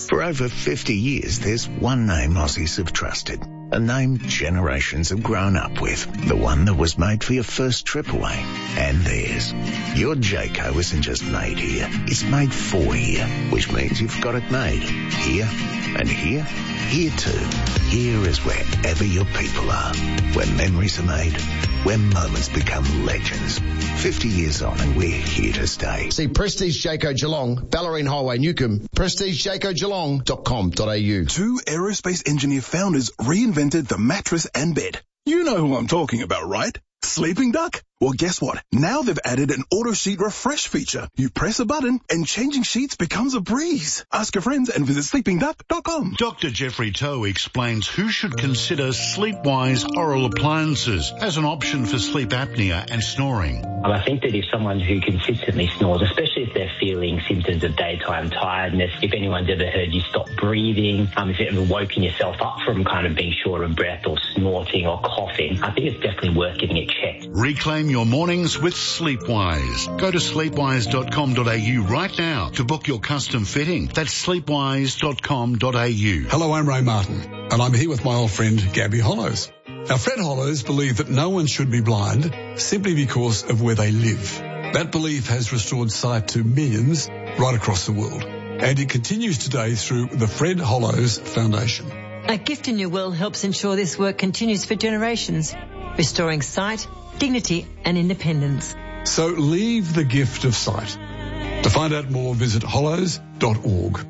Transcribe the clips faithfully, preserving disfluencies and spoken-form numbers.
For over fifty years, there's one name Aussies have trusted. A name generations have grown up with. The one that was made for your first trip away. And theirs. Your Jayco isn't just made here. It's made for here. Which means you've got it made. Here. And here. Here too. Here is wherever your people are. Where memories are made. Where moments become legends. fifty years on and we're here to stay. See Prestige Jayco Geelong, Ballerine Highway, Newcombe, prestige jayco geelong dot com dot a u. Two aerospace engineer founders reinvented the mattress and bed. You know who I'm talking about, right? Sleeping Duck? Well, guess what? Now they've added an auto sheet refresh feature. You press a button and changing sheets becomes a breeze. Ask your friends and visit sleeping duck dot com. Doctor Jeffrey Toe explains who should consider Sleepwise oral appliances as an option for sleep apnea and snoring. Um, I think that if someone who consistently snores, especially if they're feeling symptoms of daytime tiredness, if anyone's ever heard you stop breathing, um, if you've ever woken yourself up from kind of being short of breath or snorting or coughing, I think it's definitely worth getting it checked. Reclaim your mornings with Sleepwise. Go to sleepwise dot com dot a u right now to book your custom fitting. That's sleepwise dot com dot a u. Hello, I'm Ray Martin, and I'm here with my old friend Gabby Hollows. Now, Fred Hollows believe that no one should be blind simply because of where they live. That belief has restored sight to millions right across the world, and it continues today through the Fred Hollows Foundation. A Gift in Your Will helps ensure this work continues for generations, restoring sight, dignity and independence. So leave the gift of sight. To find out more, visit hollows dot org.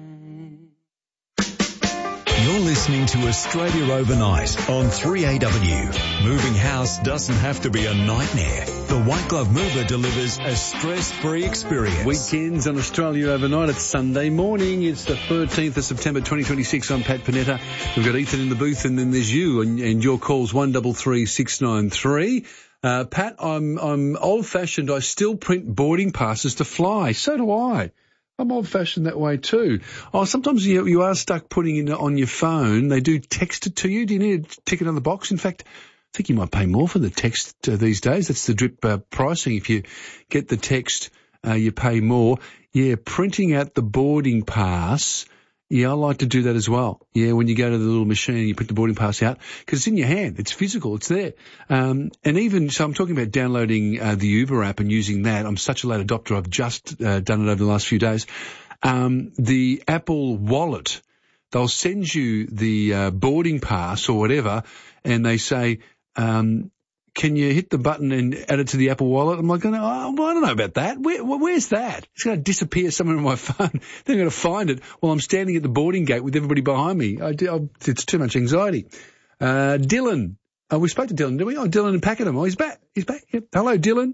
You're listening to Australia Overnight on three A W. Moving house doesn't have to be a nightmare. The White Glove Mover delivers a stress-free experience. Weekends on Australia Overnight. It's Sunday morning. It's the thirteenth of September twenty twenty-six. I'm Pat Panetta. We've got Ethan in the booth, and then there's you, and, and your call's one three three six nine three. Uh, Pat, I'm I'm old-fashioned. I still print boarding passes to fly. So do I. I'm old-fashioned that way too. Oh, sometimes you you are stuck putting it on your phone. They do text it to you. Do you need to tick it on the box? In fact, I think you might pay more for the text uh, these days. That's the drip uh, pricing. If you get the text, uh, you pay more. Yeah, printing out the boarding pass. Yeah, I like to do that as well. Yeah, when you go to the little machine and you print the boarding pass out, because it's in your hand. It's physical. It's there. Um, and even, so I'm talking about downloading uh, the Uber app and using that. I'm such a late adopter. I've just uh, done it over the last few days. Um, the Apple Wallet, they'll send you the uh, boarding pass or whatever, and they say, um, can you hit the button and add it to the Apple Wallet? I'm like, oh, well, I don't know about that. Where, where's that? It's going to disappear somewhere on my phone. Then I'm going to find it while I'm standing at the boarding gate with everybody behind me. I do, I, it's too much anxiety. Uh, Dylan. Oh, we spoke to Dylan, didn't we? Oh, Dylan in Pakenham. Oh, he's back. He's back. Yep. Hello, Dylan.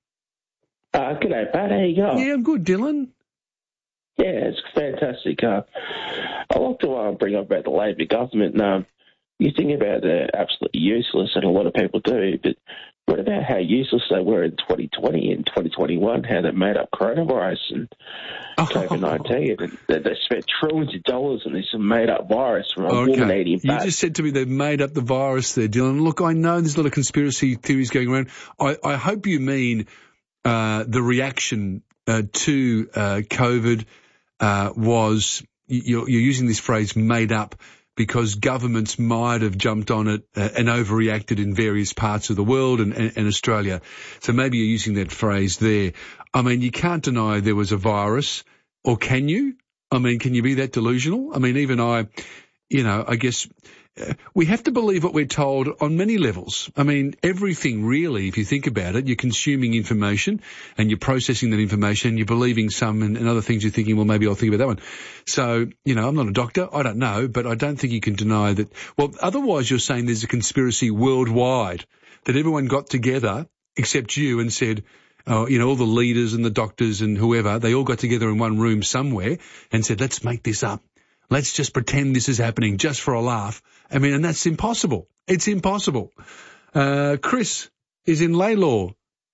Uh, g'day, Pat. How you going? Yeah, I'm good, Dylan. Yeah, it's fantastic. Uh, I'd like to uh, bring up about the Labor government. Um, You think about they're absolutely useless, and a lot of people do, but what about how useless they were in twenty twenty and twenty twenty-one, how they made up coronavirus and oh. COVID nineteen, and they, they spent trillions of dollars on this made-up virus from a okay. woman eating You just said to me they've made up the virus there, Dylan. Look, I know there's a lot of conspiracy theories going around. I, I hope you mean uh, the reaction uh, to uh, COVID uh, was, you're, you're using this phrase, made up, because governments might have jumped on it uh, and overreacted in various parts of the world and, and, and Australia. So maybe you're using that phrase there. I mean, you can't deny there was a virus, or can you? I mean, can you be that delusional? I mean, even I, you know, I guess uh, we have to believe what we're told on many levels. I mean, everything really, if you think about it, you're consuming information and you're processing that information, you're believing some and, and other things you're thinking, well, maybe I'll think about that one. So, you know, I'm not a doctor. I don't know, but I don't think you can deny that. Well, otherwise you're saying there's a conspiracy worldwide that everyone got together except you and said, oh, you know, all the leaders and the doctors and whoever, they all got together in one room somewhere and said, let's make this up. Let's just pretend this is happening just for a laugh. I mean, and that's impossible. It's impossible. Uh, Chris is in Laylaw.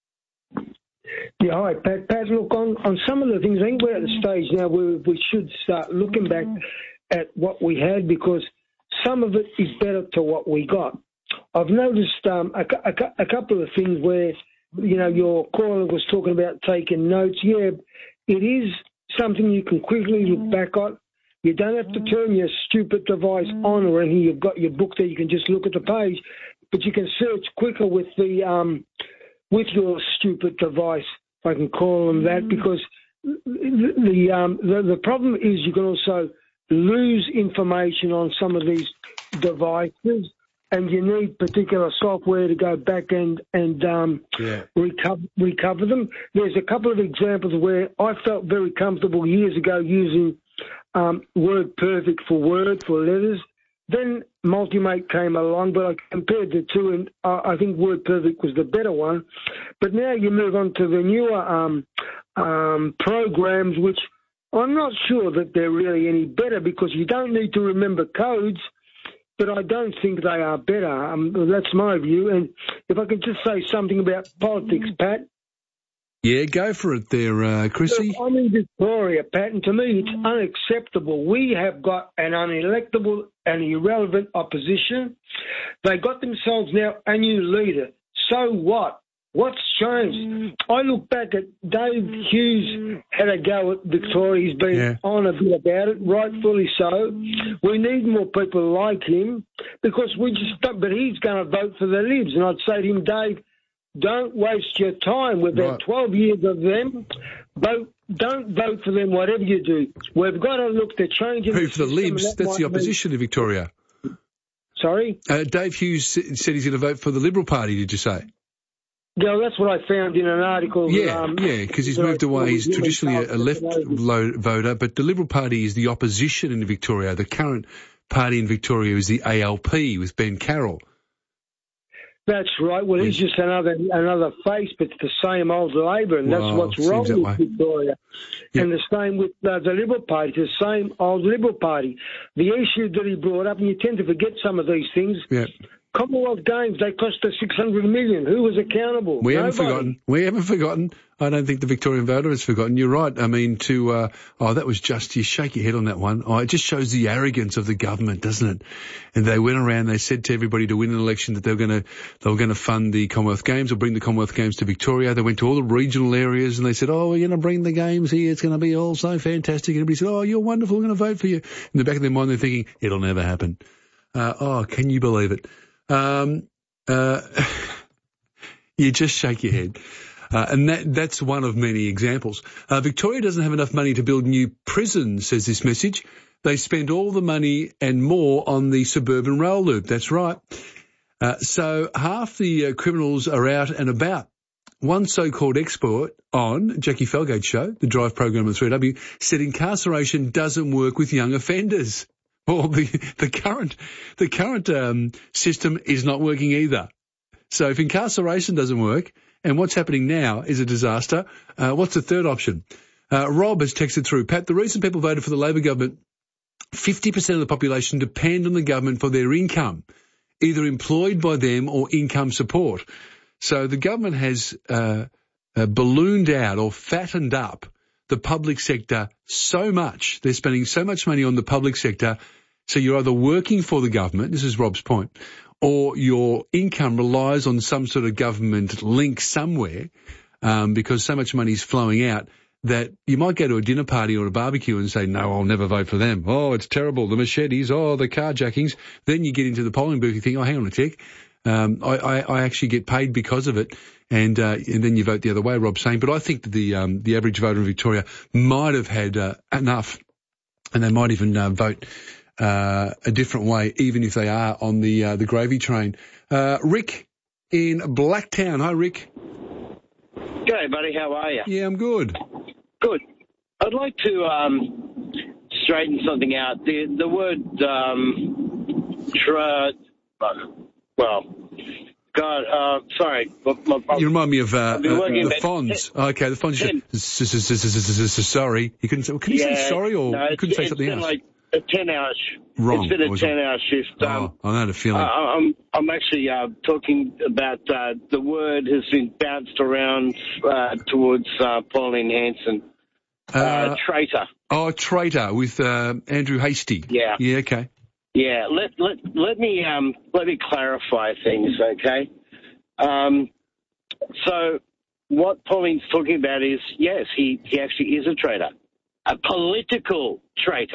Yeah, hi, Pat. Pat, look, on, on some of the things, I think we're at the stage now where we should start looking back at what we had, because some of it is better to what we got. I've noticed um, a, a, a couple of things where, you know, your caller was talking about taking notes. Yeah, it is something you can quickly look back on. You don't have to turn your stupid device on or anything. You've got your book there. You can just look at the page, but you can search quicker with the um, with your stupid device, if I can call them that, because the the, um, the the problem is you can also lose information on some of these devices, and you need particular software to go back and and um, yeah. recover recover them. There's a couple of examples where I felt very comfortable years ago using um, WordPerfect for Word, for letters. Then Multimate came along, but I compared the two, and I, I think WordPerfect was the better one. But now you move on to the newer um, um, programs, which I'm not sure that they're really any better, because you don't need to remember codes, but I don't think they are better. Um, that's my view. And if I could just say something about politics, Pat. Yeah, go for it there, uh, Chrissy. I'm in Victoria, Pat, and to me it's unacceptable. We have got an unelectable and irrelevant opposition. They got themselves now a new leader. So what? What's changed? I look back at Dave Hughes had a go at Victoria. He's been yeah. on a bit about it, rightfully so. We need more people like him, because we just don't, but he's going to vote for the Libs. And I'd say to him, Dave, don't waste your time. We've had right. twelve years of them. Vote, don't vote for them, whatever you do. We've got to look to change it. Who, for the Libs? That That's the opposition mean. in Victoria. Sorry? Uh, Dave Hughes said he's going to vote for the Liberal Party, did you say? Yeah, that's what I found in an article. Yeah, um, yeah, because he's moved away. He's traditionally a, a left voter, but the Liberal Party is the opposition in Victoria. The current party in Victoria is the A L P with Ben Carroll. That's right. Well, he's just another another face, but it's the same old Labor, and well, that's what's wrong with way. Victoria. Yep. And the same with uh, the Liberal Party, it's the same old Liberal Party. The issue that he brought up, and you tend to forget some of these things, yep. Commonwealth Games, they cost us six hundred million dollars. Who was accountable? We Nobody. haven't forgotten. We haven't forgotten. I don't think the Victorian voter has forgotten. You're right. I mean, to, uh, oh, that was just, you shake your head on that one. Oh, it just shows the arrogance of the government, doesn't it? And they went around, they said to everybody to win an election that they were going to, they were going to fund the Commonwealth Games or bring the Commonwealth Games to Victoria. They went to all the regional areas and they said, oh, we're going to bring the games here. It's going to be all so fantastic. And everybody said, oh, you're wonderful. We're going to vote for you. In the back of their mind, they're thinking, it'll never happen. Uh, oh, can you believe it? Um, uh, you just shake your head. Uh, and that, that's one of many examples. Uh, Victoria doesn't have enough money to build new prisons, says this message. They spend all the money and more on the suburban rail loop. That's right. Uh, so half the uh, criminals are out and about. One so-called expert on Jackie Felgate's show, the Drive program on three W, said incarceration doesn't work with young offenders. Well, the, the current, the current, um, system is not working either. So if incarceration doesn't work, and what's happening now is a disaster, uh, what's the third option? Uh, Rob has texted through, Pat, the reason people voted for the Labor government, fifty percent of the population depend on the government for their income, either employed by them or income support. So the government has, uh, uh ballooned out or fattened up the public sector so much. They're spending so much money on the public sector. So you're either working for the government, this is Rob's point, or your income relies on some sort of government link somewhere, um, because so much money is flowing out that you might go to a dinner party or a barbecue and say, no, I'll never vote for them. Oh, it's terrible. The machetes, oh, the carjackings. Then you get into the polling booth, you think, oh, hang on a tick. Um, I, I, I actually get paid because of it. And, uh, and then you vote the other way, Rob's saying. But I think that the, um, the average voter in Victoria might have had, uh, enough, and they might even, uh, vote, uh, a different way, even if they are on the, uh, the gravy train. Uh, Rick in Blacktown. Hi, Rick. G'day, buddy. How are you? Yeah, I'm good. Good. I'd like to, um, straighten something out. The, the word, um, tra- well, God, uh, sorry. You remind me of uh, uh, the Fonz. Oh, okay, the Fonz. Sorry. You couldn't say, can you say sorry or no, you couldn't say something else? It's been like a ten-hour shift. Wrong. It's been a ten-hour shift. Um, oh, I had a feeling. Uh, I'm, I'm actually uh, talking about uh, the word has been bounced around uh, towards uh, Pauline Hanson. Uh, uh, traitor. Oh, traitor with uh, Andrew Hastie. Yeah. Yeah, okay. Yeah, let let let me um let me clarify things, okay? Um, so what Pauline's talking about is yes, he, he actually is a traitor, a political traitor.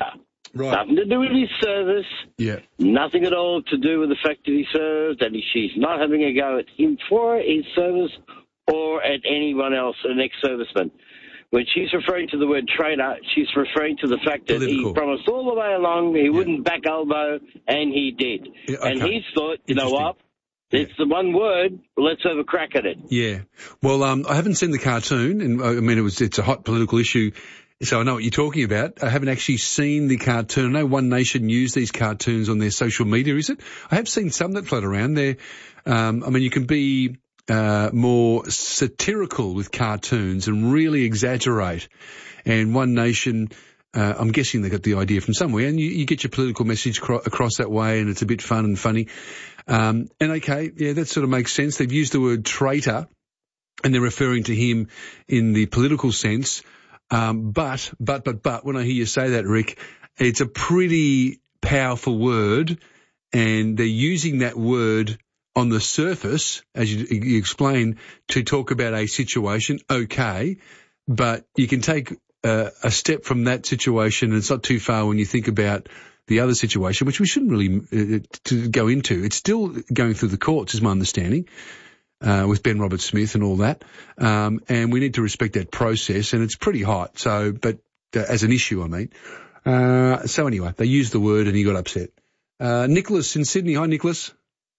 Right. Nothing to do with his service. Yeah. Nothing at all to do with the fact that he served, and she's not having a go at him for his service or at anyone else, an ex-serviceman. When she's referring to the word traitor, she's referring to the fact that Political. he promised all the way along he yeah. wouldn't back elbow, and he did. Yeah, okay. And he's thought, you know what, it's yeah. the one word, let's have a crack at it. Yeah. Well, um, I haven't seen the cartoon, and I mean, it was it's a hot political issue, so I know what you're talking about. I haven't actually seen the cartoon. I know One Nation use these cartoons on their social media, is it? I have seen some that float around there. Um, I mean, you can be... Uh, more satirical with cartoons and really exaggerate. And One Nation, uh, I'm guessing they got the idea from somewhere, and you, you get your political message cro- across that way, and it's a bit fun and funny. Um, and okay, yeah, that sort of makes sense. They've used the word traitor, and they're referring to him in the political sense. Um, but, but, but, but, when I hear you say that, Rick, it's a pretty powerful word, and they're using that word on the surface, as you, you explain, to talk about a situation, okay, but you can take uh, a step from that situation, and it's not too far when you think about the other situation, which we shouldn't really uh, to go into. It's still going through the courts, is my understanding, uh, with Ben Roberts-Smith and all that, um, and we need to respect that process, and it's pretty hot, so, but uh, as an issue, I mean. Uh, so anyway, they used the word and he got upset. Uh, Nicholas in Sydney. Hi, Nicholas.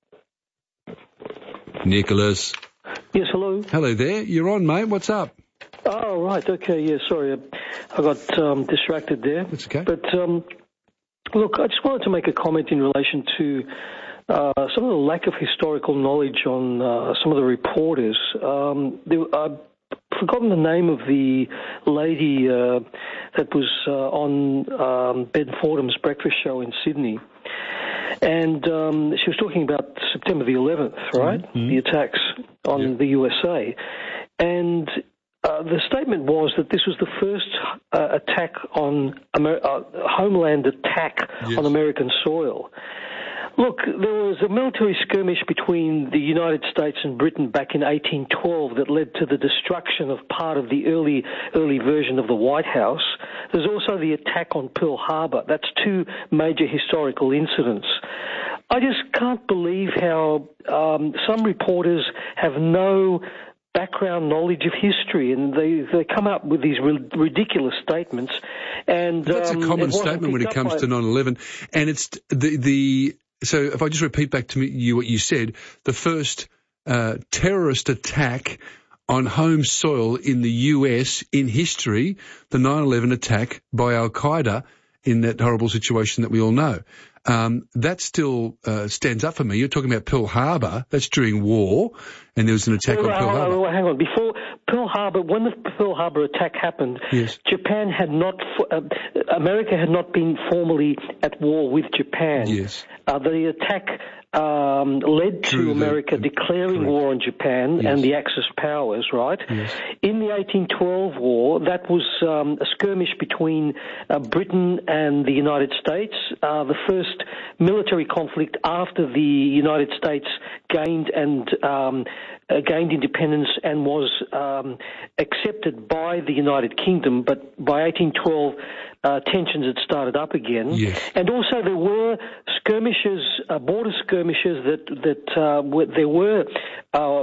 Nicholas. Yes, hello. Hello there. You're on, mate. What's up? Oh, right. Okay, yeah, sorry. I got um, distracted there. That's okay. But, um, look, I just wanted to make a comment in relation to uh, some of the lack of historical knowledge on uh, some of the reporters. Um, there, I've forgotten the name of the lady uh, that was uh, on um, Ben Fordham's breakfast show in Sydney. And um, she was talking about September the eleventh, right? Mm-hmm. The attacks on yeah. the U S A. And uh, the statement was that this was the first uh, attack on Amer- uh, homeland attack yes. on American soil. Look, there was a military skirmish between the United States and Britain back in eighteen twelve that led to the destruction of part of the early early version of the White House. There's also the attack on Pearl Harbor. That's two major historical incidents. I just can't believe how um, some reporters have no background knowledge of history, and they, they come up with these ri- ridiculous statements. And that's um, a common statement when it comes to nine eleven. And it's the the so if I just repeat back to me, you what you said, the first uh, terrorist attack on home soil in the U S in history, the nine eleven attack by Al-Qaeda in that horrible situation that we all know. Um, that still uh, stands up for me. You're talking about Pearl Harbor. That's during war, and there was an attack well, on Pearl hang Harbor. On, hang on. Before Pearl Harbor, when the Pearl Harbor attack happened, yes. Japan had not, uh, America had not been formally at war with Japan. Yes. Uh, the attack um, led True, to America the, declaring correct. war on Japan yes. and the Axis powers, right? Yes. In the eighteen twelve war, that was um, a skirmish between uh, Britain and the United States, uh, the first military conflict after the United States gained and um, uh, gained independence and was um, accepted by the United Kingdom, but by eighteen twelve, Uh, tensions had started up again, yes. and also there were skirmishes, uh, border skirmishes that that uh, were, there were, uh,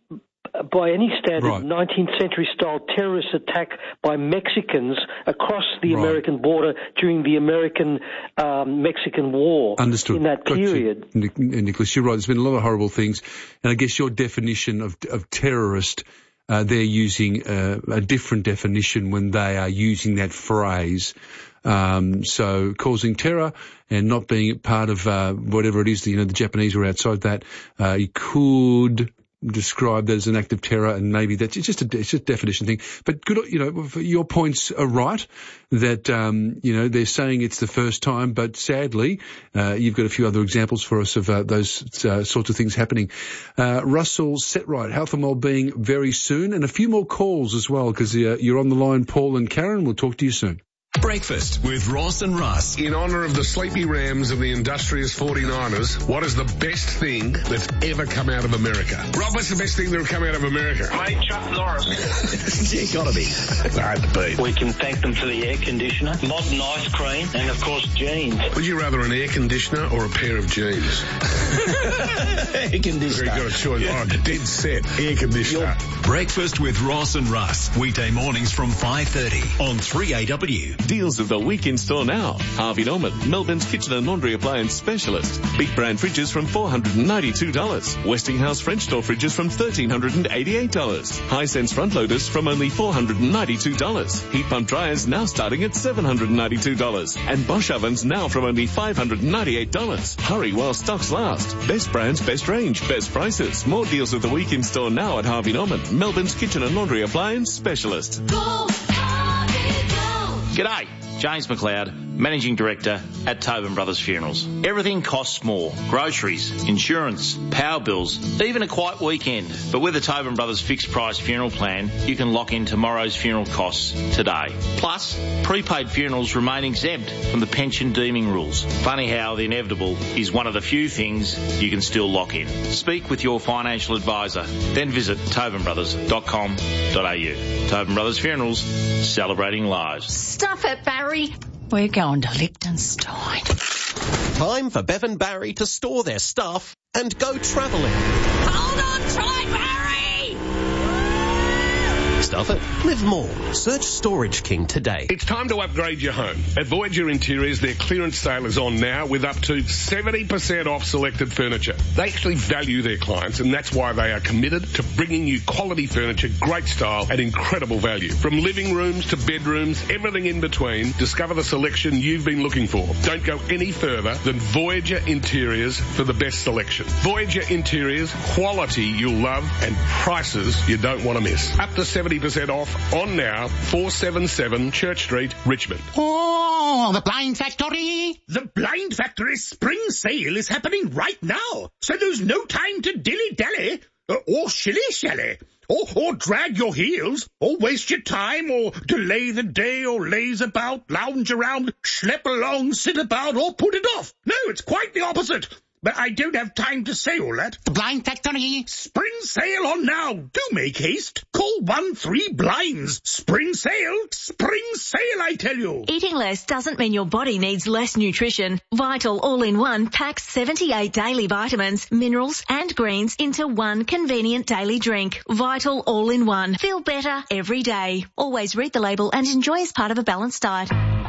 by any standard, right. nineteenth century style terrorist attack by Mexicans across the right. American border during the American um, Mexican War. Understood. In that Got period. You. Nicholas, you're right. There's been a lot of horrible things, and I guess your definition of of terrorist. Uh, they're using uh, a different definition when they are using that phrase. Um, so causing terror and not being part of uh, whatever it is, you know, the Japanese were outside that. Uh, you could describe that as an act of terror, and maybe that's it's just a, it's just a definition thing. But good, you know, your points are right that, um, you know, they're saying it's the first time, but sadly, uh, you've got a few other examples for us of uh, those uh, sorts of things happening. Uh, Russell Setright, health and wellbeing very soon, and a few more calls as well, because uh, you're on the line, Paul and Karen. We'll talk to you soon. Breakfast with Ross and Russ. In honour of the sleepy Rams and the industrious forty-niners, what is the best thing that's ever come out of America? Rob, what's the best thing that'll come out of America? Mate, Chuck Norris. Yeah, gotta be. Hard to beat. We can thank them for the air conditioner, modern ice cream, and of course jeans. Would you rather an air conditioner or a pair of jeans? Air conditioner. You've got a choice. Oh, dead set. Air conditioner. Breakfast with Ross and Russ. Weekday mornings from five thirty on three A W. Deals of the week in store now. Harvey Norman, Melbourne's kitchen and laundry appliance specialist. Big brand fridges from four hundred ninety-two dollars. Westinghouse French door fridges from one thousand three hundred eighty-eight dollars. Hisense front loaders from only four hundred ninety-two dollars. Heat pump dryers now starting at seven hundred ninety-two dollars. And Bosch ovens now from only five hundred ninety-eight dollars. Hurry while stocks last. Best brands, best range, best prices. More deals of the week in store now at Harvey Norman, Melbourne's kitchen and laundry appliance specialist. Go, Harvey, go. G'day. James McLeod, Managing Director at Tobin Brothers Funerals. Everything costs more. Groceries, insurance, power bills, even a quiet weekend. But with the Tobin Brothers fixed price funeral plan, you can lock in tomorrow's funeral costs today. Plus, prepaid funerals remain exempt from the pension deeming rules. Funny how the inevitable is one of the few things you can still lock in. Speak with your financial advisor, then visit tobin brothers dot com dot a u. Tobin Brothers Funerals, celebrating lives. Stuff it, Barry. We're going to Liechtenstein. Time for Bev and Barry to store their stuff and go travelling. Hold on tight, Barry! Stuff it. Live more. Search Storage King today. It's time to upgrade your home. At Voyager Interiors, their clearance sale is on now with up to seventy percent off selected furniture. They actually value their clients, and that's why they are committed to bringing you quality furniture, great style, at incredible value. From living rooms to bedrooms, everything in between, discover the selection you've been looking for. Don't go any further than Voyager Interiors for the best selection. Voyager Interiors, quality you'll love and prices you don't want to miss. Up to seventy percent off on now, four seventy-seven Church Street, Richmond. Oh, the Blind Factory! The Blind Factory spring sale is happening right now, so there's no time to dilly-dally, uh, or shilly-shally, or, or drag your heels, or waste your time, or delay the day, or laze about, lounge around, schlep along, sit about, or put it off. No, it's quite the opposite. But I don't have time to say all that. The Blind Factory. Spring sale on now. Do make haste. Call one three blinds. Spring sale. Spring sale, I tell you. Eating less doesn't mean your body needs less nutrition. Vital All-in-One packs seventy-eight daily vitamins, minerals and greens into one convenient daily drink. Vital All-in-One. Feel better every day. Always read the label and enjoy as part of a balanced diet.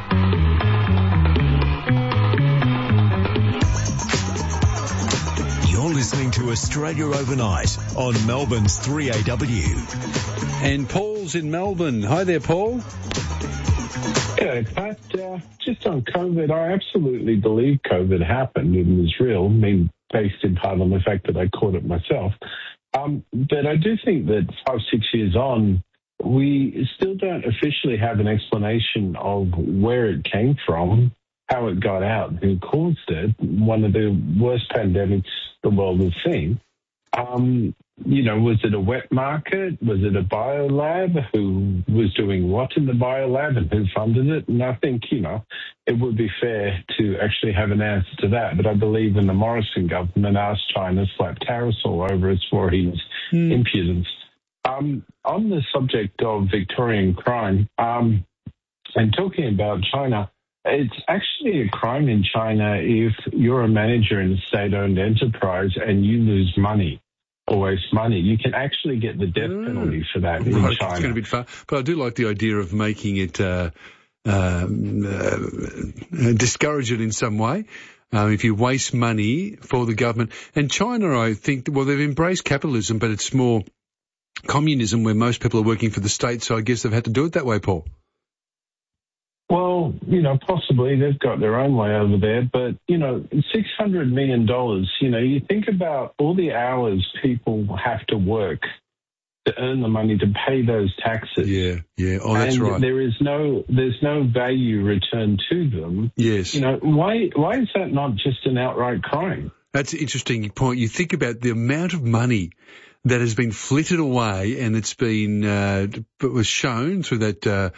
You're listening to Australia Overnight on Melbourne's three A W. And Paul's in Melbourne. Hi there, Paul. Yeah, Pat, uh, just on COVID, I absolutely believe COVID happened and was real, I mean, based in part on the fact that I caught it myself. Um, but I do think that five, six years on, we still don't officially have an explanation of where it came from, how it got out, who caused it. One of the worst pandemics the world has seen. Um, you know, was it a wet market? Was it a biolab? Who was doing what in the biolab and who funded it? And I think, you know, it would be fair to actually have an answer to that. But I believe in the Morrison government asked China, slapped Harris all over us for his mm. impudence. Um, on the subject of Victorian crime, um, and talking about China, it's actually a crime in China if you're a manager in a state-owned enterprise and you lose money or waste money. You can actually get the death mm. penalty for that in right, China. It's going to be far, but I do like the idea of making it uh, um, uh, discourage it in some way. Um, if you waste money for the government. And China, I think, well, they've embraced capitalism, but it's more communism where most people are working for the state, so I guess they've had to do it that way, Paul. Well, you know, possibly they've got their own way over there, but, you know, six hundred million dollars, you know, you think about all the hours people have to work to earn the money to pay those taxes. Yeah, yeah. Oh, that's and right. there is no, there's no value returned to them. Yes. You know, why, why is that not just an outright crime? That's an interesting point. You think about the amount of money that has been flitted away and it's been, uh, was shown through that, uh,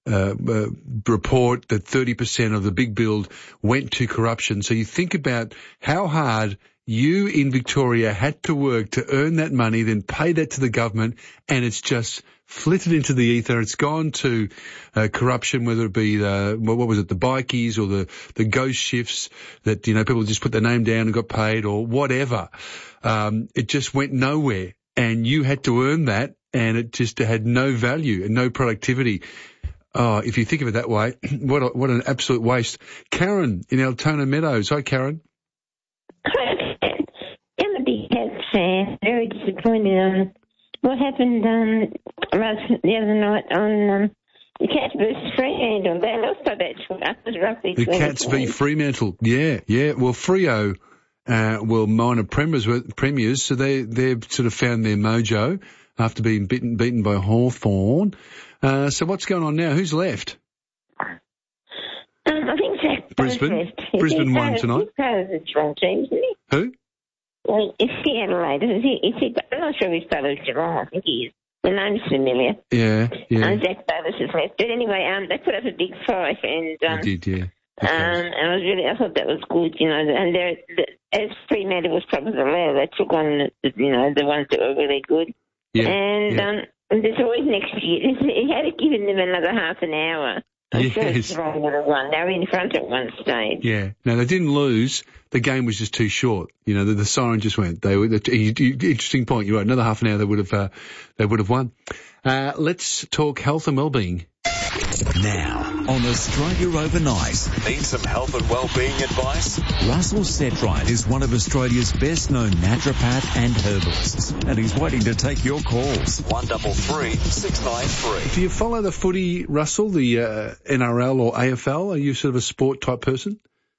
uh, uh, report that thirty percent of the big build went to corruption. So you think about how hard you in Victoria had to work to earn that money, then pay that to the government, and it's just flitted into the ether. It's gone to uh, corruption, whether it be the, what was it, the bikies or the, the ghost shifts that, you know, people just put their name down and got paid or whatever. Um, it just went nowhere, and you had to earn that, and it just had no value and no productivity. Oh, if you think of it that way, what a, what an absolute waste. Karen in Altona Meadows. Hi, Karen. I'm a big Cats fan. Very disappointed on what happened um, last the other night on um, the Cats versus Fremantle. They lost by about twelve, roughly The Cats v Fremantle. Yeah, yeah. Well, Freo uh, were minor premiers, premiers, so they they've sort of found their mojo after being beaten beaten by Hawthorn. Uh, so what's going on now? Who's left? Um, I think Zach Brisbane. left. Brisbane won He's tonight. part of the strong team, isn't he? Who? Well, is he Adelaide? Is he, is he, I'm not sure he's part of Geelong. I think he is. The name's familiar. Yeah, yeah. Um, Zach Davis has left. But anyway, um, they put up a big fight, and um, They did, yeah. um, and I was really, I thought that was good, you know. And they're, the, as Fremantle was top of the ladder, they took on, the, you know, the ones that were really good. Yeah, and yeah. um, there's always next year. He had given them another half an hour. I'm sure Yes. Geelong would have won. They were in front at one stage. Yeah. No, they didn't lose. The game was just too short. You know, the, the siren just went. They were, the, interesting point. You're right. Another half an hour, they would have, uh, they would have won. Uh, let's talk health and wellbeing. Now, on Australia Overnight. Need some health and wellbeing advice? Russell Setright is one of Australia's best-known naturopath and herbalists, and he's waiting to take your calls. one double three six nine three. Do you follow the footy, Russell, the uh, N R L or A F L? Are you sort of a sport-type person?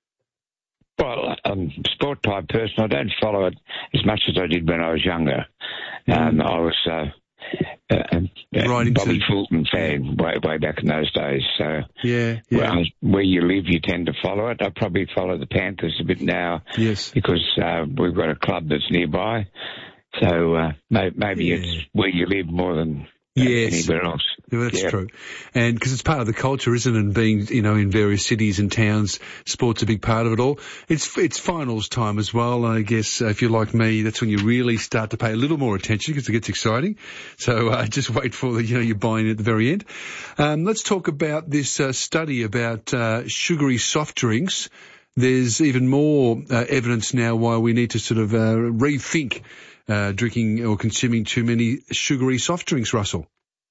Well, I'm a sport-type person. I don't follow it as much as I did when I was younger. Um, I was... Uh, Uh, uh, right Bobby into... Fulton fan way way back in those days. So yeah, yeah. Well, where you live, you tend to follow it. I probably follow the Panthers a bit now, yes, because uh, we've got a club that's nearby. So uh, maybe, maybe yeah. it's where you live more than yes. anywhere else. Yeah, that's yeah. true. And because it's part of the culture, isn't it? And being, you know, in various cities and towns, sport's a big part of it all. It's it's finals time as well. I guess uh, if you're like me, that's when you really start to pay a little more attention because it gets exciting. So uh, just wait for the, you know, you're buying at the very end. Um, let's talk about this uh, study about uh, sugary soft drinks. There's even more uh, evidence now why we need to sort of uh, rethink uh, drinking or consuming too many sugary soft drinks, Russell.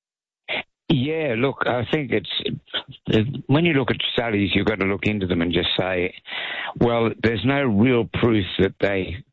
Yeah, look, I think it's, when you look at studies, you've got to look into them and just say, well, there's no real proof that they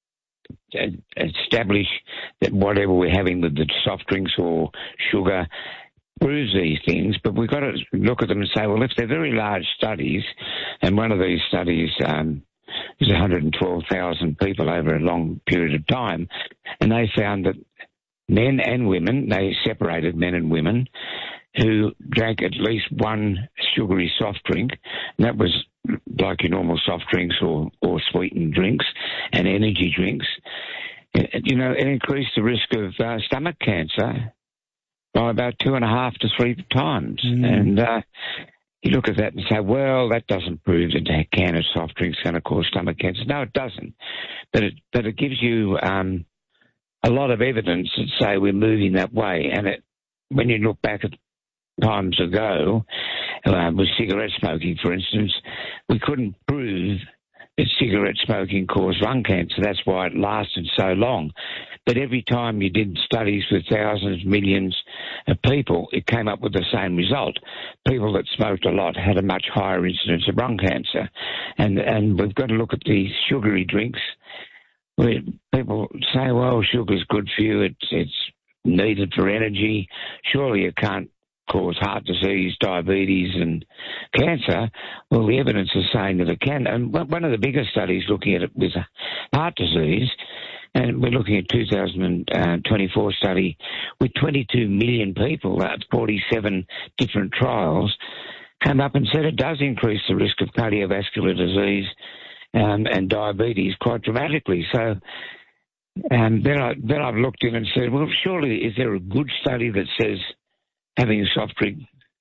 establish that whatever we're having with the soft drinks or sugar proves these things, but we've got to look at them and say, well, if they're very large studies, and one of these studies um, is one hundred twelve thousand people over a long period of time, and they found that men and women, they separated men and women who drank at least one sugary soft drink, and that was like your normal soft drinks or, or sweetened drinks and energy drinks. You know, it increased the risk of uh, stomach cancer by about two and a half to three times. Mm. And uh, you look at that and say, well, that doesn't prove that a can of soft drinks is going to cause stomach cancer. No, it doesn't. But it, but it gives you um, a lot of evidence that say we're moving that way. And it, when you look back at times ago, uh, with cigarette smoking, for instance, we couldn't prove that cigarette smoking caused lung cancer. That's why it lasted so long. But every time you did studies with thousands, millions of people, it came up with the same result. People that smoked a lot had a much higher incidence of lung cancer. And and we've got to look at these sugary drinks. Where people say, well, sugar's good for you, it's, it's needed for energy. Surely it can't cause heart disease, diabetes and cancer. Well, the evidence is saying that it can. And one of the biggest studies looking at it was heart disease, and we're looking at two thousand twenty-four study with twenty-two million people, at forty-seven different trials, came up and said it does increase the risk of cardiovascular disease um, and diabetes quite dramatically. So um, then, I, then I've looked in and said, well, surely is there a good study that says having a soft drink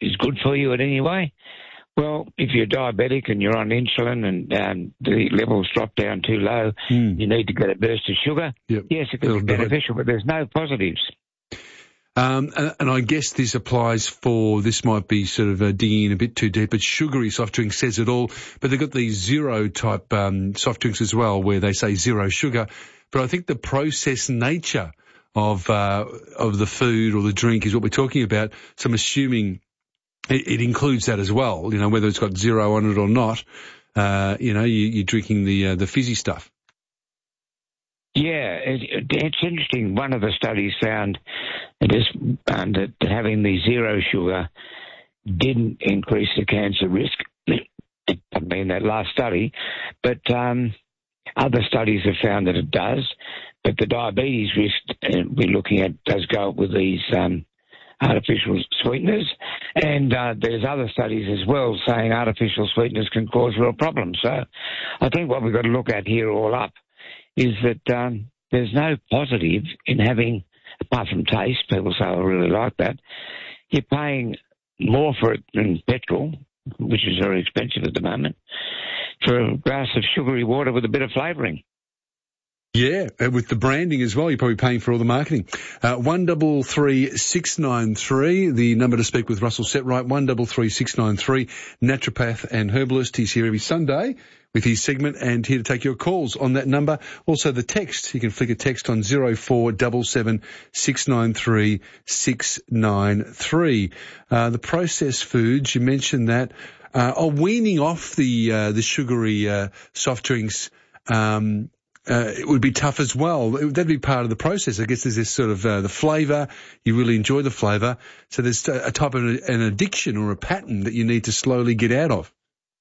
is good for you in any way? Well, if you're diabetic and you're on insulin and um, the levels drop down too low, mm. you need to get a burst of sugar. Yep. Yes, it can be beneficial, but there's no positives. Um, and, and I guess this applies for, this might be sort of uh, digging in a bit too deep, but sugary soft drink says it all. But they've got these zero type um, soft drinks as well, where they say zero sugar. But I think the processed nature of uh, of the food or the drink is what we're talking about. So I'm assuming it, it includes that as well. You know, whether it's got zero on it or not. Uh, you know, you, you're drinking the uh, the fizzy stuff. Yeah, it, it's interesting. One of the studies found that, is, um, that having the zero sugar didn't increase the cancer risk. I mean, that last study, but um, other studies have found that it does. But the diabetes risk uh, we're looking at does go up with these um, artificial sweeteners, and uh, there's other studies as well saying artificial sweeteners can cause real problems. So I think what we've got to look at here all up is that um, there's no positive in having, apart from taste, people say, I really like that, you're paying more for it than petrol, which is very expensive at the moment, for a glass of sugary water with a bit of flavouring. Yeah, with the branding as well, you're probably paying for all the marketing. Uh, one double three six nine three, the number to speak with Russell Setright, one double three six nine three, naturopath and herbalist. He's here every Sunday with his segment and here to take your calls on that number. Also the text, you can flick a text on zero four seven seven six nine three six nine three. Uh, the processed foods, you mentioned that, uh, are weaning off the, uh, the sugary, uh, soft drinks, um, Uh, it would be tough as well. That'd be part of the process. I guess there's this sort of uh, the flavour. You really enjoy the flavour. So there's a type of an addiction or a pattern that you need to slowly get out of.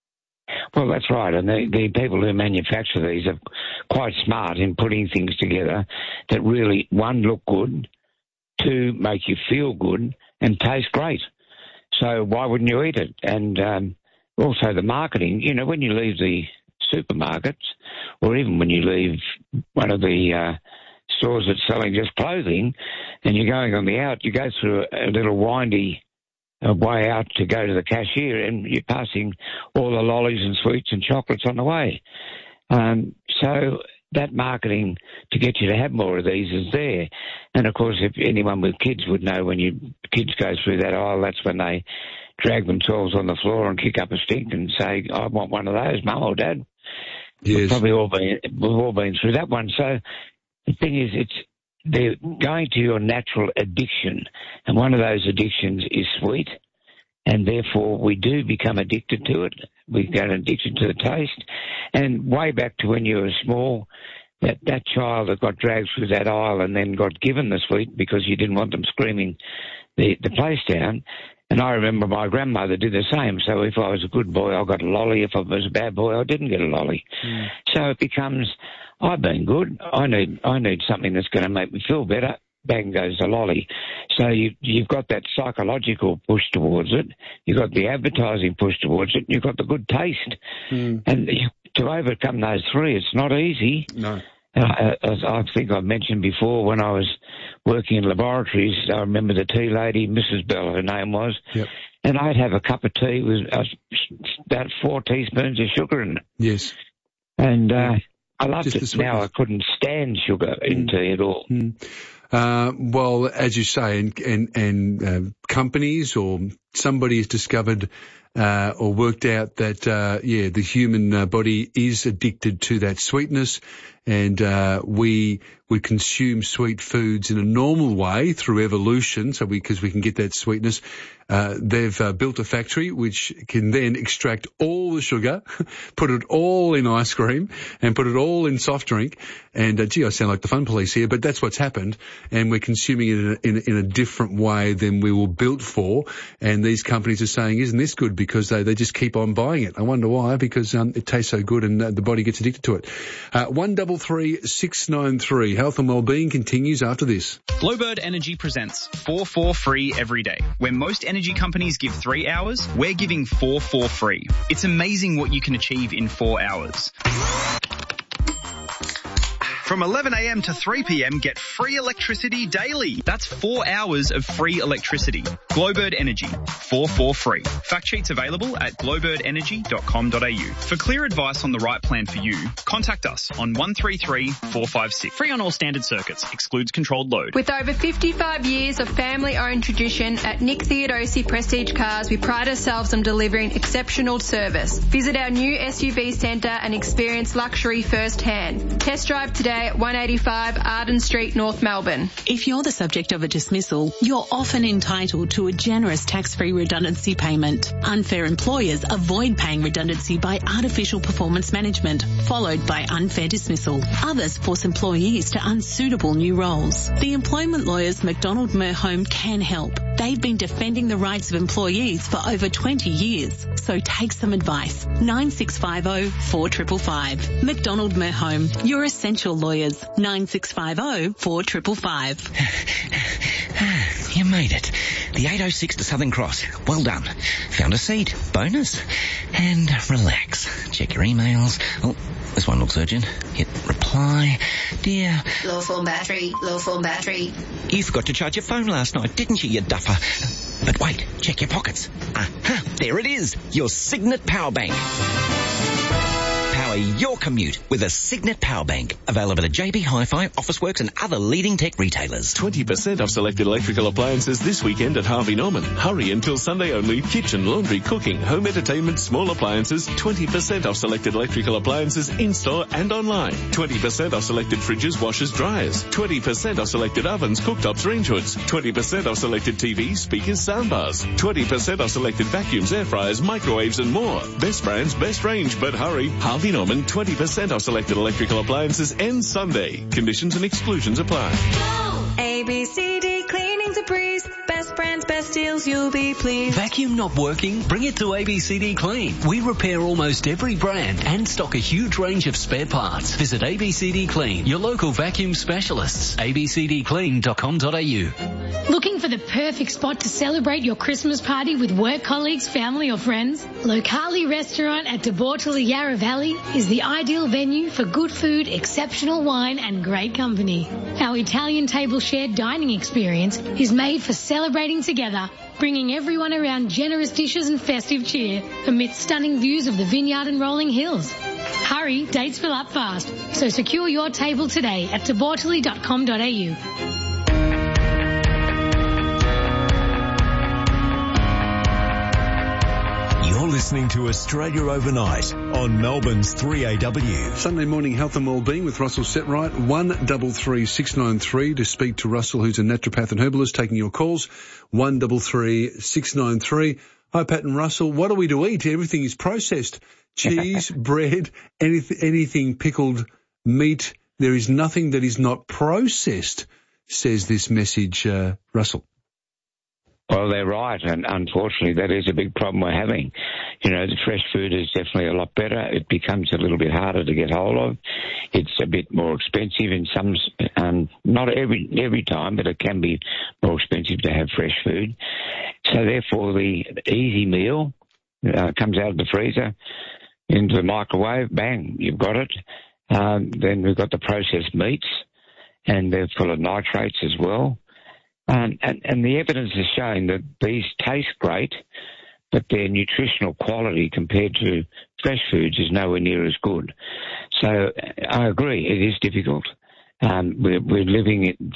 Well, that's right. And the, the people who manufacture these are quite smart in putting things together that really, one, look good, two, make you feel good, and taste great. So why wouldn't you eat it? And um, also the marketing. You know, when you leave the supermarkets, or even when you leave one of the uh, stores that's selling just clothing, and you're going on the out, you go through a, a little windy uh, way out to go to the cashier, and you're passing all the lollies and sweets and chocolates on the way. Um, so that marketing to get you to have more of these is there. And, of course, if anyone with kids would know, when you kids go through that aisle, that's when they drag themselves on the floor and kick up a stink and say, I want one of those, Mum or Dad. Yes. We've probably all been, we've all been through that one. So the thing is, it's they're going to your natural addiction, and one of those addictions is sweet, and therefore we do become addicted to it. We get addicted to the taste. And way back to when you were small, that, that child that got dragged through that aisle and then got given the sweet because you didn't want them screaming the, the place down. And I remember my grandmother did the same. So if I was a good boy, I got a lolly. If I was a bad boy, I didn't get a lolly. Mm. So it becomes, I've been good. I need I need something that's going to make me feel better. Bang goes the lolly. So you, you've got that psychological push towards it. You've got the advertising push towards it. You've got the good taste. Mm. And you, to overcome those three, it's not easy. No. I, I think I've mentioned before, when I was working in laboratories, I remember the tea lady, Missus Bell, her name was, yep. and I'd have a cup of tea with uh, about four teaspoons of sugar in it. Yes. And uh, I loved Just it. Now I couldn't stand sugar in mm. tea at all. Mm. Uh, well, as you say, and, and, and uh, companies or somebody has discovered uh, or worked out that, uh, yeah, the human uh, body is addicted to that sweetness, and uh, we we consume sweet foods in a normal way through evolution, so we because we can get that sweetness. Uh, they've uh, built a factory which can then extract all the sugar, put it all in ice cream, and put it all in soft drink. And uh, gee, I sound like the fun police here, but that's what's happened. And we're consuming it in a, in, in a different way than we were built for. And these companies are saying, "Isn't this good?" Because they they just keep on buying it. I wonder why? Because um, it tastes so good, and uh, the body gets addicted to it. Uh, one double three six nine three. Health and Wellbeing continues after this. Bluebird Energy presents four four free every day. Where most energy companies give three hours, we're giving four four free. It's amazing what you can achieve in four hours. From eleven a m to three p m, get free electricity daily. That's four hours of free electricity. Glowbird Energy, four four free. Fact sheets available at glowbird energy dot com dot a u. For clear advice on the right plan for you, contact us on one three three, four five six. Free on all standard circuits. Excludes controlled load. With over fifty-five years of family-owned tradition at Nick Theodosi Prestige Cars, we pride ourselves on delivering exceptional service. Visit our new S U V centre and experience luxury firsthand. Test drive today at one eighty-five Arden Street, North Melbourne. If you're the subject of a dismissal, you're often entitled to a generous tax-free redundancy payment. Unfair employers avoid paying redundancy by artificial performance management, followed by unfair dismissal. Others force employees to unsuitable new roles. The employment lawyers McDonald Merhome can help. They've been defending the rights of employees for over twenty years. So take some advice. nine six five zero, four five five five. McDonald Merhome, your essential lawyers. nine six five zero, four five five five. You made it. The eight oh six to Southern Cross. Well done. Found a seat. Bonus. And relax. Check your emails. Oh, this one looks urgent. Hit reply. Dear. Low form battery. Low form battery. You forgot to charge your phone last night, didn't you, you duffer? But wait, check your pockets. Aha, there it is. Your Signet Power Bank. Power your commute with a Signet Power Bank. Available at J B Hi-Fi, Officeworks and other leading tech retailers. twenty percent off selected electrical appliances this weekend at Harvey Norman. Hurry until Sunday only. Kitchen, laundry, cooking, home entertainment, small appliances. twenty percent off selected electrical appliances in-store and online. twenty percent off selected fridges, washers, dryers. twenty percent off selected ovens, cooktops, range hoods. twenty percent off selected T Vs, speakers, soundbars. twenty percent off selected vacuums, air fryers, microwaves and more. Best brands, best range, but hurry. Harvey Norman, twenty percent off selected electrical appliances ends Sunday. Conditions and exclusions apply. A B C D Cleaning's a breeze. Best brands, best deals, you'll be pleased. Vacuum not working? Bring it to A B C D Clean. We repair almost every brand and stock a huge range of spare parts. Visit A B C D Clean, your local vacuum specialists. a b c d clean dot com dot a u. Looking for the perfect spot to celebrate your Christmas party with work colleagues, family or friends? Locali Restaurant at De Bortoli Yarra Valley is the ideal venue for good food, exceptional wine and great company. Our Italian table shared dining experience is made for celebrating together, bringing everyone around generous dishes and festive cheer amidst stunning views of the vineyard and rolling hills. Hurry, dates fill up fast, so secure your table today at de bortoli dot com dot a u. You're listening to Australia Overnight on Melbourne's three A W. Sunday morning health and wellbeing with Russell Setright. one three three, six nine three to speak to Russell, who's a naturopath and herbalist, taking your calls. one three three, six nine three. Hi, Pat and Russell. What are we to eat? Everything is processed. Cheese, bread, anything, anything pickled, meat. There is nothing that is not processed, says this message, uh, Russell. Well, they're right, and unfortunately that is a big problem we're having. You know, the fresh food is definitely a lot better. It becomes a little bit harder to get hold of. It's a bit more expensive in some, um, not every every time, but it can be more expensive to have fresh food. So therefore the easy meal uh, comes out of the freezer, into the microwave, bang, you've got it. Um, then we've got the processed meats, and they're full of nitrates as well. Um, and, and the evidence is showing that these taste great, but their nutritional quality compared to fresh foods is nowhere near as good. So I agree, it is difficult. Um, we're, we're living